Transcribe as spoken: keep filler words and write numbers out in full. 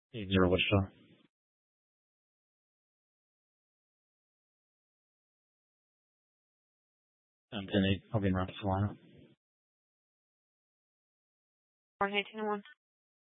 eight zero Wichita. I'm ten eight. I'll be in Rock Carolina. one eighteen one.